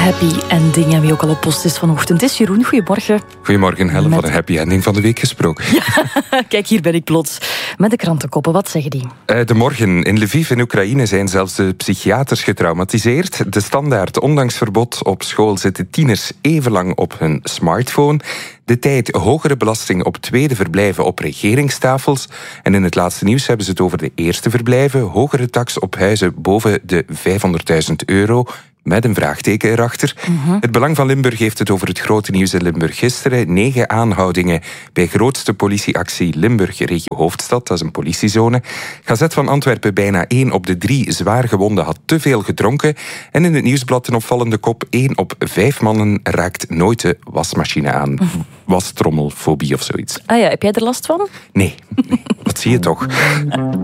happy ending. En wie ook al op post is vanochtend is Jeroen. Goedemorgen. Goedemorgen, Helle. Van een happy ending van de week gesproken. Ja, kijk, hier ben ik plots. Met de krantenkoppen, wat zeggen die? De morgen. In Lviv in Oekraïne zijn zelfs de psychiaters getraumatiseerd. De Standaard. Ondanks verbod op school zitten tieners even lang op hun smartphone. De Tijd. Hogere belasting op tweede verblijven op regeringstafels. En in het laatste nieuws hebben ze het over de eerste verblijven. Hogere tax op huizen boven de €500.000. Met een vraagteken erachter. Het Belang van Limburg heeft het over het grote nieuws in Limburg gisteren. 9 aanhoudingen bij grootste politieactie Limburg regio Hoofdstad. Dat is een politiezone. Gazet van Antwerpen: bijna 1 op de 3 zwaar gewonden had te veel gedronken. En in het Nieuwsblad een opvallende kop: 1 op 5 mannen raakt nooit de wasmachine aan. Wastrommelfobie of zoiets. Ah ja, heb jij er last van? Nee, dat zie je toch.